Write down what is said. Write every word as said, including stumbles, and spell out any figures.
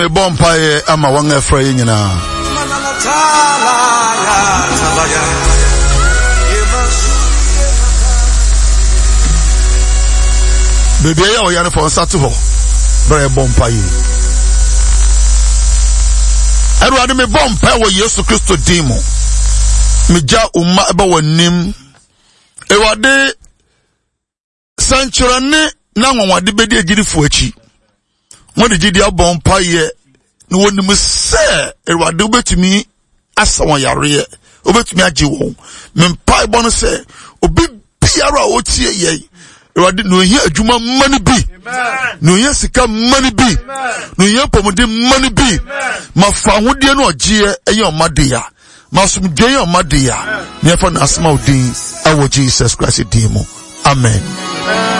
A bonfire, I'm a one afraid, you know. Baby, I am for Saturday. Very bonfire. I rather me bonfire with Jesus Christ demo. Mija umma eba wanim. Ewade sanchurane na nwade bedi agiri fuachi. Wọ́n di di abon paye no woni mu se Ewade obetumi asa won yare obetumi agi won mempai bon se obi biara otie ye Ewade no hia adwuma mani bi no hia sika mani bi no hia pomode mani bi mafa hodie no ogie eye omade ya masum dwe omade ya nefa na asma odin awo Jesus Christ dimo amen.